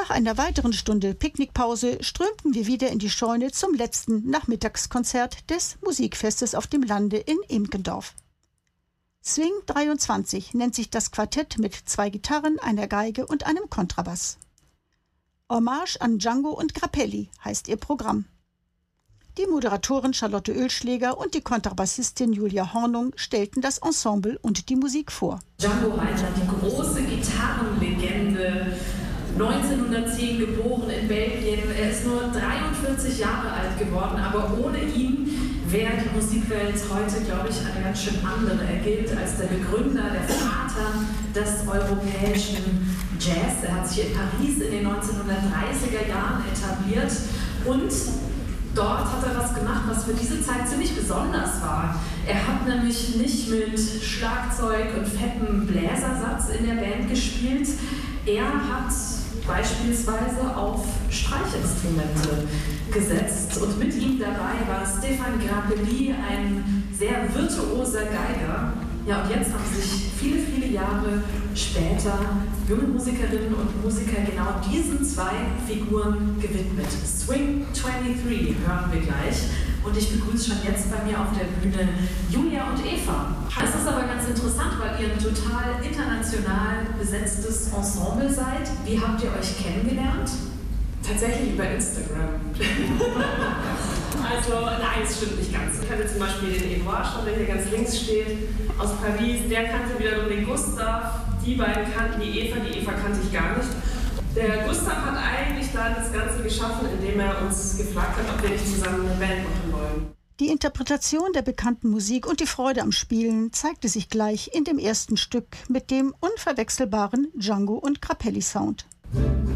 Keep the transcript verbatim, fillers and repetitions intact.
Nach einer weiteren Stunde Picknickpause strömten wir wieder in die Scheune zum letzten Nachmittagskonzert des Musikfestes auf dem Lande in Imkendorf. Swing dreiundzwanzig nennt sich das Quartett mit zwei Gitarren, einer Geige und einem Kontrabass. Hommage an Django und Grappelli heißt ihr Programm. Die Moderatorin Charlotte Oehlschläger und die Kontrabassistin Julia Hornung stellten das Ensemble und die Musik vor. Django Reinhardt, die große Gitarrenlegende, neunzehnhundertzehn geboren in Belgien. Er ist nur dreiundvierzig Jahre alt geworden, aber ohne ihn wäre die Musikwelt heute, glaube ich, eine ganz schön andere. Er gilt als der Begründer, der Vater des europäischen Jazz. Er hat sich in Paris in den neunzehnhundertdreißiger Jahren etabliert und dort hat er was gemacht, was für diese Zeit ziemlich besonders war. Er hat nämlich nicht mit Schlagzeug und fettem Bläsersatz in der Band gespielt. Er hat beispielsweise auf Streichinstrumente gesetzt und mit ihm dabei war Stefan Grappelli, ein sehr virtuoser Geiger. Ja, und jetzt haben sich viele, viele Jahre später junge Musikerinnen und Musiker genau diesen zwei Figuren gewidmet. Swing dreiundzwanzig hören wir gleich. Und ich begrüße schon jetzt bei mir auf der Bühne Julia und Eva. Das ist aber ganz interessant, weil ihr ein total international besetztes Ensemble seid. Wie habt ihr euch kennengelernt? Tatsächlich über Instagram. Also, nein, es stimmt nicht ganz. Ich kannte zum Beispiel den Edouard schon, der hier ganz links steht, aus Paris. Der kannte wiederum den Gustav. Die beiden kannten die Eva. Die Eva kannte ich gar nicht. Der Gustav hat eigentlich dann das Ganze geschaffen, indem er uns gefragt hat, ob wir nicht zusammen eine Band machen wollen. Die Interpretation der bekannten Musik und die Freude am Spielen zeigte sich gleich in dem ersten Stück mit dem unverwechselbaren Django und Grappelli Sound.